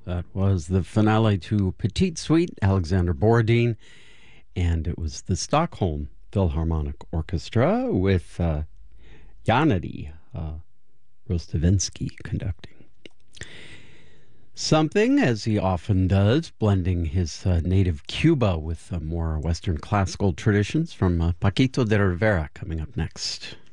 That was the finale to Petite Suite, Alexander Borodin, and it was the Stockholm Philharmonic Orchestra with Janody Rostavinsky conducting. Something, as he often does, blending his native Cuba with more Western classical traditions from Paquito de Rivera coming up next.